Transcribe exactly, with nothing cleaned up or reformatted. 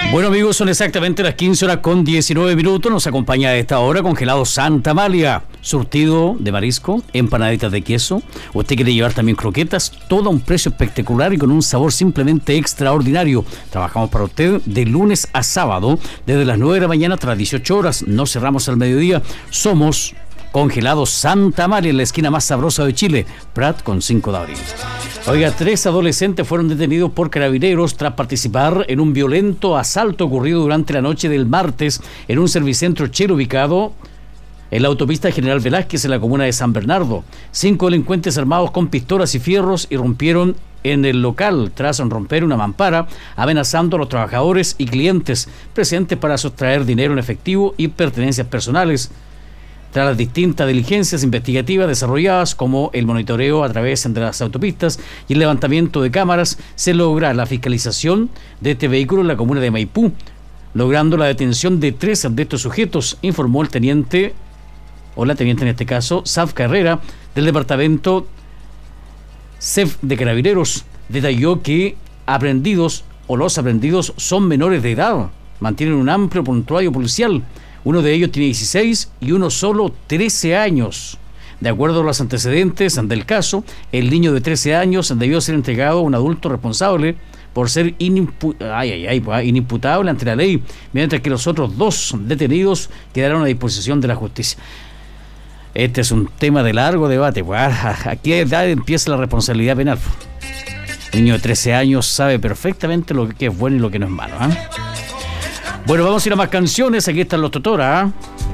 Bueno, amigos, son exactamente las quince horas con diecinueve minutos. Nos acompaña a esta hora Congelado Santa Amalia, surtido de marisco, empanaditas de queso. Usted quiere llevar también croquetas, todo a un precio espectacular y con un sabor simplemente extraordinario. Trabajamos para usted de lunes a sábado, desde las nueve de la mañana hasta las dieciocho horas. No cerramos al mediodía. Somos Congelado Santa Amalia, en la esquina más sabrosa de Chile, Prat con cinco de abril. Oiga, tres adolescentes fueron detenidos por carabineros tras participar en un violento asalto ocurrido durante la noche del martes en un servicentro Shell ubicado en la autopista General Velázquez en la comuna de San Bernardo. Cinco delincuentes armados con pistolas y fierros irrumpieron en el local tras romper una mampara, amenazando a los trabajadores y clientes presentes para sustraer dinero en efectivo y pertenencias personales. Tras las distintas diligencias investigativas desarrolladas, como el monitoreo a través de las autopistas y el levantamiento de cámaras, se logra la fiscalización de este vehículo en la comuna de Maipú, logrando la detención de tres de estos sujetos, informó el teniente, o la teniente en este caso, Saf Carrera, del departamento C E F de Carabineros. Detalló que aprendidos o los aprendidos son menores de edad, mantienen un amplio prontuario policial. Uno de ellos tiene dieciséis y uno solo trece años. De acuerdo a los antecedentes del caso, el niño de trece años debió ser entregado a un adulto responsable por ser inimpu- ay, ay, ay, inimputable ante la ley, mientras que los otros dos detenidos quedaron a disposición de la justicia. Este es un tema de largo debate. ¿A qué edad empieza la responsabilidad penal? Un niño de trece años sabe perfectamente lo que es bueno y lo que no es malo, ¿eh? Bueno, vamos a ir a más canciones. Aquí están los Totora, ¿eh?